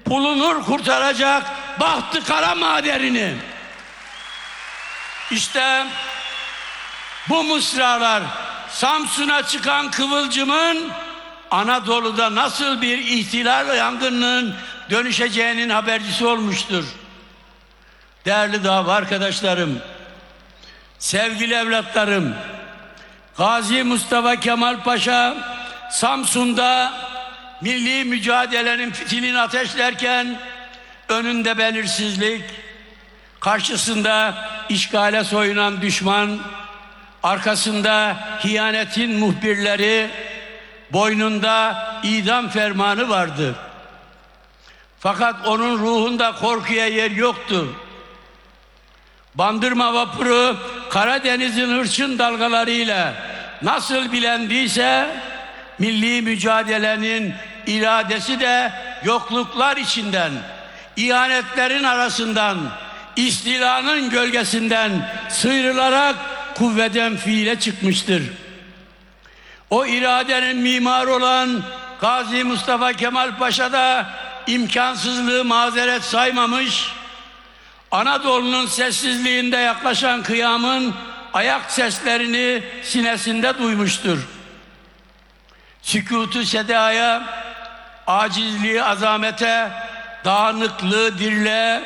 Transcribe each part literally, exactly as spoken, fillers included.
bulunur kurtaracak bahtı kara maderini. İşte bu mısralar Samsun'a çıkan kıvılcımın Anadolu'da nasıl bir ihtilal yangınının dönüşeceğinin habercisi olmuştur. Değerli dava arkadaşlarım, sevgili evlatlarım, Gazi Mustafa Kemal Paşa Samsun'da milli mücadelenin fitilini ateşlerken önünde belirsizlik, karşısında işgale soyunan düşman, arkasında hiyanetin muhbirleri, boynunda idam fermanı vardı. Fakat onun ruhunda korkuya yer yoktu. Bandırma vapuru Karadeniz'in hırçın dalgalarıyla nasıl bilendiyse milli mücadelenin iradesi de yokluklar içinden, ihanetlerin arasından, istilanın gölgesinden sıyrılarak kuvveden fiile çıkmıştır. O iradenin mimarı olan Gazi Mustafa Kemal Paşa da imkansızlığı mazeret saymamış, Anadolu'nun sessizliğinde yaklaşan kıyamın ayak seslerini sinesinde duymuştur. Sükûtu sedaya, acizliği azamete, dağınıklığı dirliğe,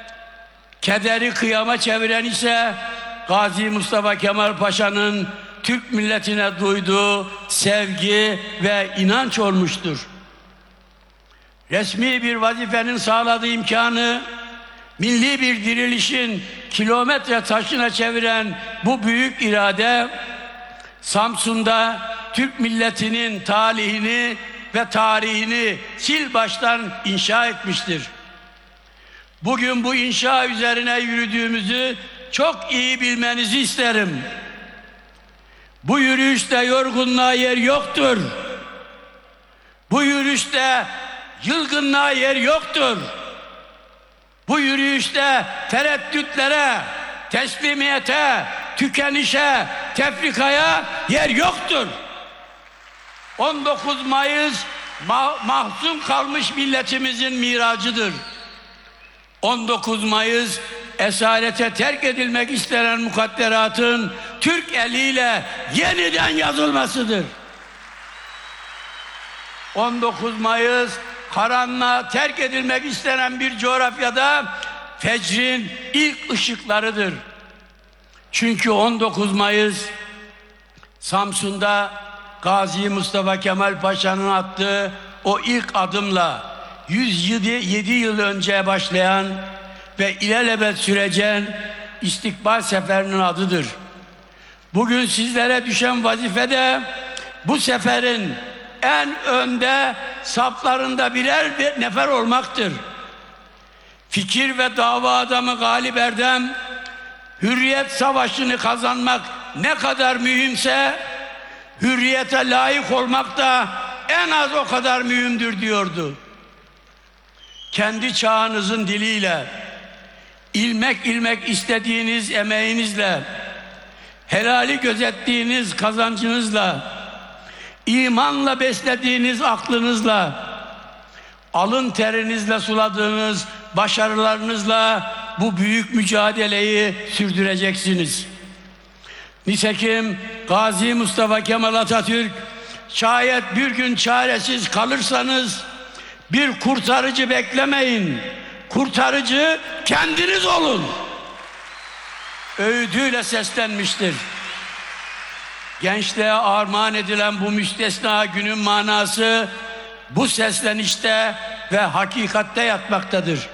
kederi kıyama çeviren ise Gazi Mustafa Kemal Paşa'nın Türk milletine duyduğu sevgi ve inanç olmuştur. Resmi bir vazifenin sağladığı imkanı, milli bir dirilişin kilometre taşına çeviren bu büyük irade, Samsun'da Türk milletinin talihini ve tarihini sil baştan inşa etmiştir. Bugün bu inşa üzerine yürüdüğümüzü çok iyi bilmenizi isterim. Bu yürüyüşte yorgunluğa yer yoktur. Bu yürüyüşte yılgınlığa yer yoktur. Bu yürüyüşte tereddütlere, teslimiyete, tükenişe, tefrikaya yer yoktur. on dokuz Mayıs ma mahzun kalmış milletimizin miracıdır. on dokuz Mayıs esarete terk edilmek istenen mukadderatın Türk eliyle yeniden yazılmasıdır. on dokuz Mayıs karanlığa terk edilmek istenen bir coğrafyada fecrin ilk ışıklarıdır. Çünkü on dokuz Mayıs Samsun'da Gazi Mustafa Kemal Paşa'nın attığı o ilk adımla yüz yedi yıl önce başlayan ve ilelebet sürecen istikbal seferinin adıdır. Bugün sizlere düşen vazife de bu seferin en önde saflarında birer bir nefer olmaktır. Fikir ve dava adamı Galip Erdem, hürriyet savaşını kazanmak ne kadar mühimse, hürriyete layık olmak da en az o kadar mühimdir diyordu. Kendi çağınızın diliyle, ilmek ilmek istediğiniz emeğinizle, helali gözettiğiniz kazancınızla, imanla beslediğiniz aklınızla, alın terinizle suladığınız başarılarınızla bu büyük mücadeleyi sürdüreceksiniz. Nitekim Gazi Mustafa Kemal Atatürk, şayet bir gün çaresiz kalırsanız bir kurtarıcı beklemeyin, kurtarıcı kendiniz olun öğüdüyle seslenmiştir. Gençliğe armağan edilen bu müstesna günün manası bu seslenişte ve hakikatte yatmaktadır.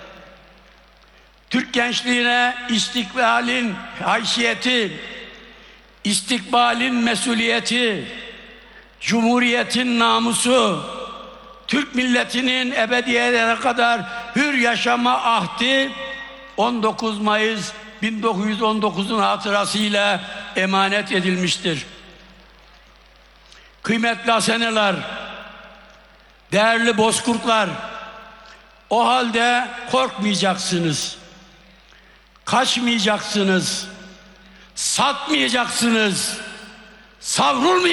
Türk gençliğine istikbalin haysiyeti, istikbalin mesuliyeti, cumhuriyetin namusu, Türk milletinin ebediyelere kadar hür yaşama ahdi on dokuz Mayıs bin dokuz yüz on dokuz'un hatırasıyla emanet edilmiştir. Kıymetli haseneler, değerli bozkurtlar, o halde korkmayacaksınız, kaçmayacaksınız, satmayacaksınız,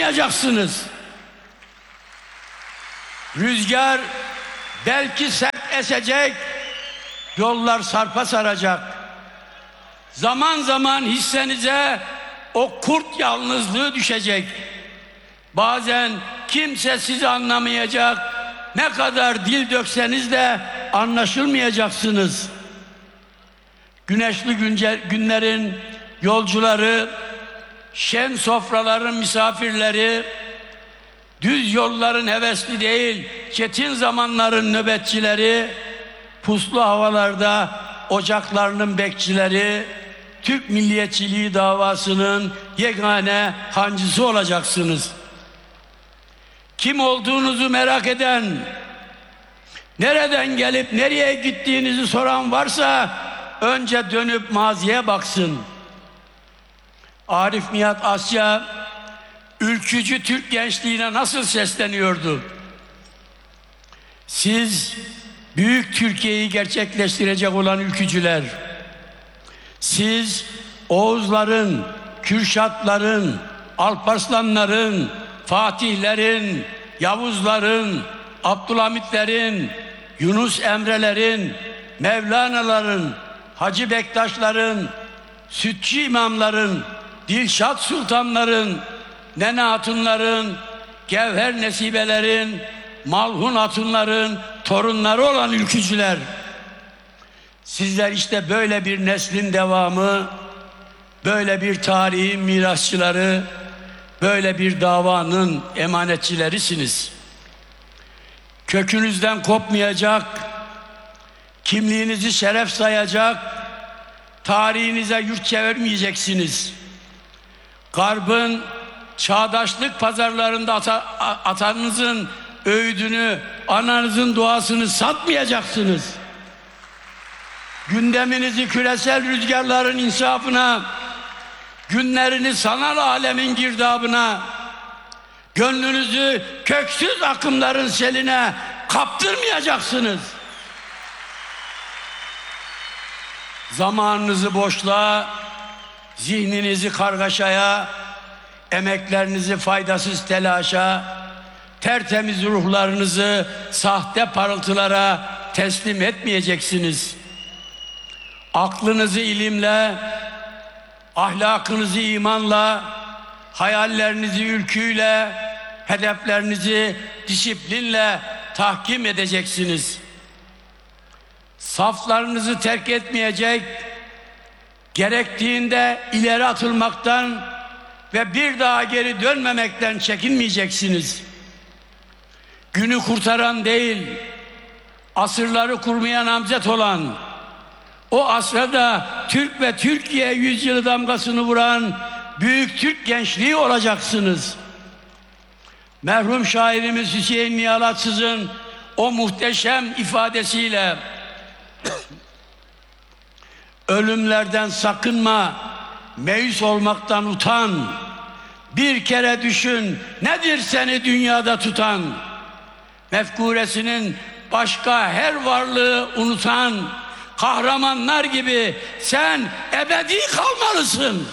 savrulmayacaksınız. Rüzgar belki sert esecek, yollar sarpa saracak. Zaman zaman hissenize o kurt yalnızlığı düşecek. Bazen kimse sizi anlamayacak. Ne kadar dil dökseniz de anlaşılmayacaksınız. Güneşli günlerin yolcuları, şen sofraların misafirleri, düz yolların hevesli değil, çetin zamanların nöbetçileri, puslu havalarda ocaklarının bekçileri, Türk milliyetçiliği davasının yegane hancısı olacaksınız. Kim olduğunuzu merak eden, nereden gelip nereye gittiğinizi soran varsa önce dönüp maziye baksın. Arif Nihat Asya ülkücü Türk gençliğine nasıl sesleniyordu? Siz büyük Türkiye'yi gerçekleştirecek olan ülkücüler, siz Oğuzların, Kürşatların, Alparslanların, Fatihlerin, Yavuzların, Abdülhamitlerin, Yunus Emre'lerin, Mevlana'ların, Hacı Bektaşların, Sütçü imamların, Dilşat Sultanların, Nene Hatunların, Gevher Nesibelerin, Malhun Hatunların torunları olan ülkücüler. Sizler işte böyle bir neslin devamı, böyle bir tarihin mirasçıları, böyle bir davanın emanetçilerisiniz. Kökünüzden kopmayacak, kimliğinizi şeref sayacak, tarihinize yurt çevirmeyeceksiniz. Garbın çağdaşlık pazarlarında ata, atanızın öğüdünü, ananızın duasını satmayacaksınız. Gündeminizi küresel rüzgarların insafına, günlerini sanal alemin girdabına, gönlünüzü köksüz akımların seline kaptırmayacaksınız. Zamanınızı boşluğa, zihninizi kargaşaya, emeklerinizi faydasız telaşa, tertemiz ruhlarınızı sahte parıltılara teslim etmeyeceksiniz. Aklınızı ilimle, ahlakınızı imanla, hayallerinizi ülküyle, hedeflerinizi disiplinle tahkim edeceksiniz. Saflarınızı terk etmeyecek, gerektiğinde ileri atılmaktan ve bir daha geri dönmemekten çekinmeyeceksiniz. Günü kurtaran değil, asırları kurmaya namzet olan, o asrada Türk ve Türkiye yüzyılı damgasını vuran büyük Türk gençliği olacaksınız. Merhum şairimiz Hüseyin Niyalatsız'ın o muhteşem ifadesiyle ölümlerden sakınma, meyus olmaktan utan, bir kere düşün nedir seni dünyada tutan, mefkuresinin başka her varlığı unutan kahramanlar gibi sen ebedi kalmalısın.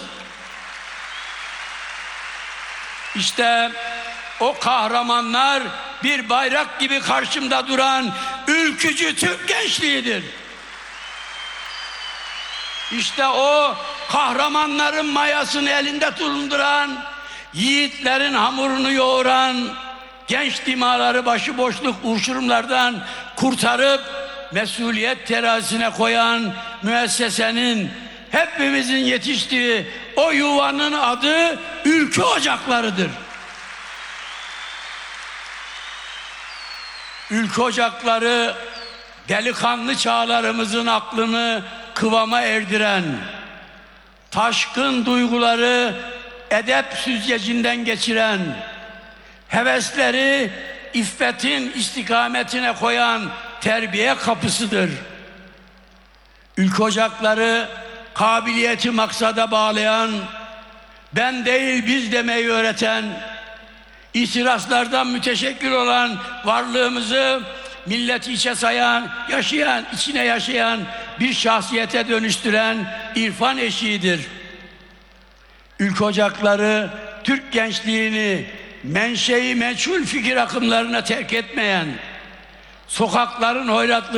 İşte o kahramanlar bir bayrak gibi karşımda duran ülkücü Türk gençliğidir. İşte o kahramanların mayasını elinde bulunduran, yiğitlerin hamurunu yoğuran, genç dimaları başıboşluk uçurumlardan kurtarıp mesuliyet terazisine koyan müessesenin, hepimizin yetiştiği o yuvanın adı Ülkü Ocakları'dır. Ülkü Ocakları delikanlı çağlarımızın aklını kıvama erdiren, taşkın duyguları edep süzgecinden geçiren, hevesleri iffetin istikametine koyan terbiye kapısıdır. Ülkü Ocakları kabiliyeti maksada bağlayan, ben değil biz demeyi öğreten, ihtiraslardan müteşekkil olan varlığımızı milleti içe sayan, yaşayan, içine yaşayan bir şahsiyete dönüştüren irfan eşiğidir. Ülkü Ocakları Türk gençliğini menşei meçhul fikir akımlarına terk etmeyen, sokakların hoyratlığı